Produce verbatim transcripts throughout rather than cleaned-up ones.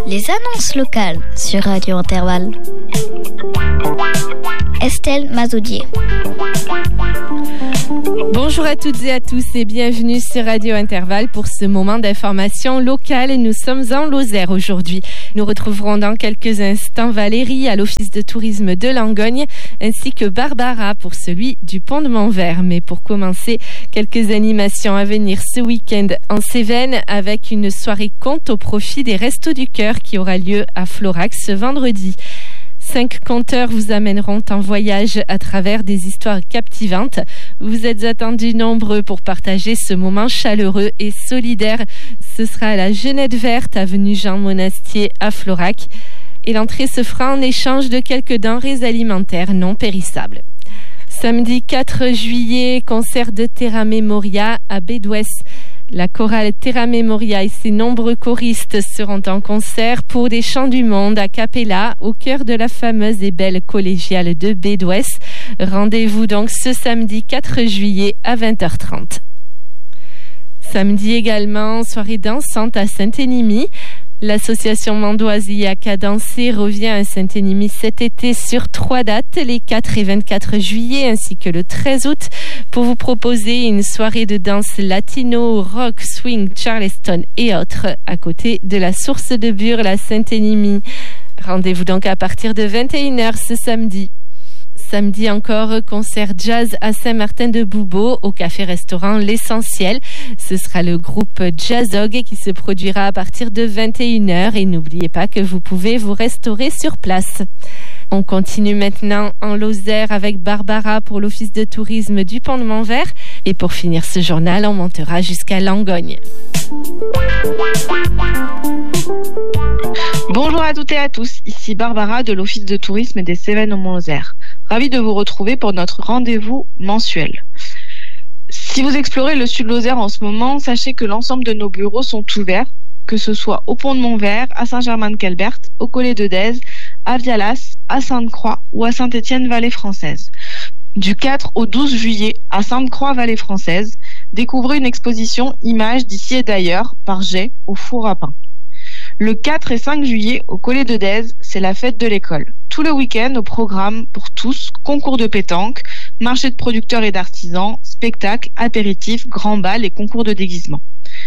Les annonces locales sur Radio Intervalle. Estelle Mazoudier. Bonjour à toutes et à tous et bienvenue sur Radio Intervalle pour ce moment d'information locale. Nous sommes en Lozère aujourd'hui. Nous retrouverons dans quelques instants Valérie à l'Office de tourisme de Langogne ainsi que Barbara pour celui du Pont de Montvert. Mais pour commencer, quelques animations à venir ce week-end en Cévennes avec une soirée conte au profit des Restos du Cœur qui aura lieu à Florac ce vendredi. Cinq conteurs vous amèneront en voyage à travers des histoires captivantes. Vous êtes attendus nombreux pour partager ce moment chaleureux et solidaire. Ce sera à la Genette Verte, avenue Jean Monastier à Florac. Et l'entrée se fera en échange de quelques denrées alimentaires non périssables. Samedi quatre juillet, concert de Terra Memoria à Bédouès. La chorale Terra Memoria et ses nombreux choristes seront en concert pour des chants du monde a cappella au cœur de la fameuse et belle collégiale de Bédouès. Rendez-vous donc ce samedi quatre juillet à vingt heures trente. Samedi également, soirée dansante à Saint-Énimie. L'association Mandoise I A C A Danser revient à Saint-Énimie cet été sur trois dates, les quatre et vingt-quatre juillet ainsi que le treize août, pour vous proposer une soirée de danse latino, rock, swing, charleston et autres à côté de la source de Burle à Saint-Énimie. Rendez-vous donc à partir de vingt et une heures ce samedi. Samedi encore, concert jazz à Saint-Martin-de-Boubeau au café-restaurant L'Essentiel. Ce sera le groupe Jazzog qui se produira à partir de vingt et une heures et n'oubliez pas que vous pouvez vous restaurer sur place. On continue maintenant en Lozère avec Barbara pour l'Office de tourisme du Pont de Montvert et pour finir ce journal, on montera jusqu'à Langogne. Bonjour à toutes et à tous, ici Barbara de l'Office de tourisme des Cévennes au Mont-Lozère. Ravie de vous retrouver pour notre rendez-vous mensuel. Si vous explorez le Sud-Lozère en ce moment, sachez que l'ensemble de nos bureaux sont ouverts, que ce soit au Pont de Montvert, à Saint-Germain-de-Calbert, au Collet de Dèze, à Vialas, à Sainte-Croix ou à Saint-Étienne-Vallée-Française. Du quatre au douze juillet à Sainte-Croix-Vallée-Française, découvrez une exposition Images d'ici et d'ailleurs par Jay au four à pain. Le quatre et cinq juillet, au Collet de Dèze, c'est la fête de l'école. Tout le week-end, au programme pour tous, concours de pétanque, marché de producteurs et d'artisans, spectacles, apéritifs, grands bals et concours de déguisement.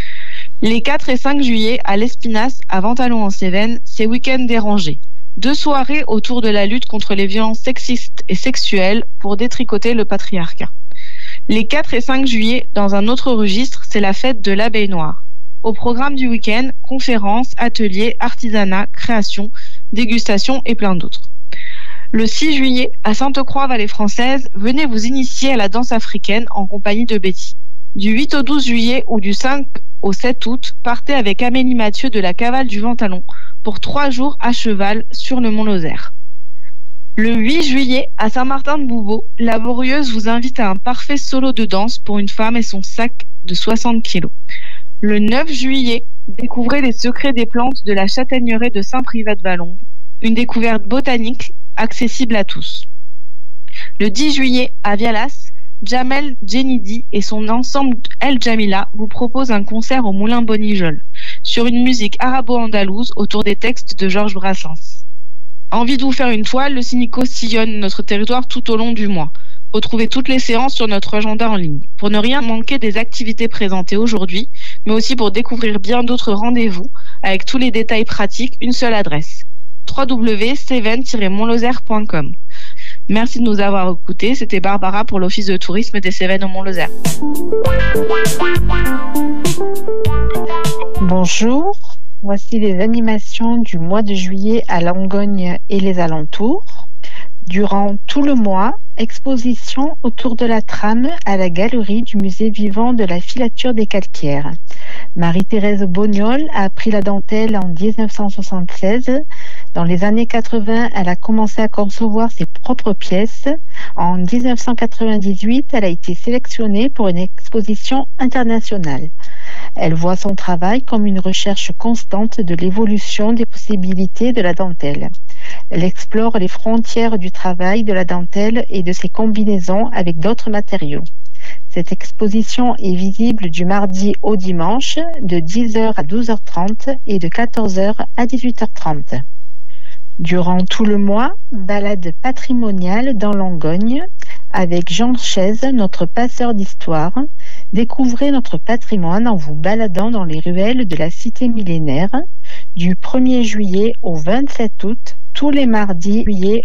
Les quatre et cinq juillet, à l'Espinasse, à Ventalon en Cévennes, c'est week-end dérangé. Deux soirées autour de la lutte contre les violences sexistes et sexuelles pour détricoter le patriarcat. Les quatre et cinq juillet, dans un autre registre, c'est la fête de l'abeille noire. Au programme du week-end, conférences, ateliers, artisanat, création, dégustation et plein d'autres. Le six juillet, à Sainte-Croix-Vallée-Française, venez vous initier à la danse africaine en compagnie de Betty. Du huit au douze juillet ou du cinq au sept août, partez avec Amélie Mathieu de la Cavale du Ventalon pour trois jours à cheval sur le Mont-Lozère. Le huit juillet, à Saint-Martin-de-Boubeau, la Laborieuse vous invite à un parfait solo de danse pour une femme et son sac de soixante kilos. Le neuf juillet, découvrez les secrets des plantes de la châtaigneraie de Saint-Privat-de-Vallongue, une découverte botanique accessible à tous. Le dix juillet, à Vialas, Jamel Djenidi et son ensemble El Jamila vous proposent un concert au Moulin Bonijol sur une musique arabo-andalouse autour des textes de Georges Brassens. Envie de vous faire une toile, le Cynico sillonne notre territoire tout au long du mois. Retrouvez toutes les séances sur notre agenda en ligne. Pour ne rien manquer des activités présentées aujourd'hui, mais aussi pour découvrir bien d'autres rendez-vous, avec tous les détails pratiques, une seule adresse. w w w point cévennes tiret montlozère point com. Merci de nous avoir écoutés. C'était Barbara pour l'Office de tourisme des Cévennes au Mont-Lozère. Bonjour, voici les animations du mois de juillet à Langogne et les alentours. Durant tout le mois, exposition autour de la trame à la galerie du musée vivant de la filature des calcaires. Marie-Thérèse Bognol a appris la dentelle en dix-neuf cent soixante-seize. Dans les années quatre-vingts, elle a commencé à concevoir ses propres pièces. En dix-neuf cent quatre-vingt-dix-huit, elle a été sélectionnée pour une exposition internationale. Elle voit son travail comme une recherche constante de l'évolution des possibilités de la dentelle. Elle explore les frontières du travail de la dentelle et de ses combinaisons avec d'autres matériaux. Cette exposition est visible du mardi au dimanche de dix heures à douze heures trente et de quatorze heures à dix-huit heures trente. Durant tout le mois, balade patrimoniale dans Langogne avec Jean Chaise, notre passeur d'histoire. Découvrez notre patrimoine en vous baladant dans les ruelles de la cité millénaire du premier juillet au vingt-sept août, tous les mardis juillet